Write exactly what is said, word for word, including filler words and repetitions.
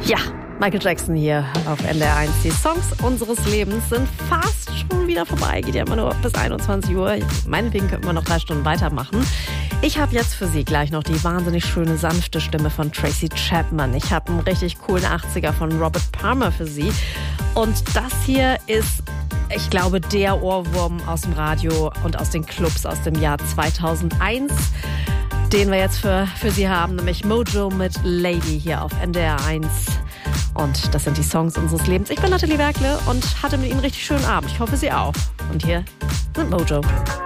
Ja, Michael Jackson hier auf N D R eins. Die Songs unseres Lebens sind fast schon wieder vorbei. Geht ja immer nur bis einundzwanzig Uhr. Meinetwegen könnten wir noch drei Stunden weitermachen. Ich habe jetzt für Sie gleich noch die wahnsinnig schöne, sanfte Stimme von Tracy Chapman. Ich habe einen richtig coolen achtziger von Robert Palmer für Sie. Und das hier ist, ich glaube, der Ohrwurm aus dem Radio und aus den Clubs aus dem Jahr zweitausendeins, den wir jetzt für, für Sie haben, nämlich Mojo mit Lady hier auf N D R eins. Und das sind die Songs unseres Lebens. Ich bin Nathalie Werkle und hatte mit Ihnen einen richtig schönen Abend. Ich hoffe, Sie auch. Und hier sind Mojo.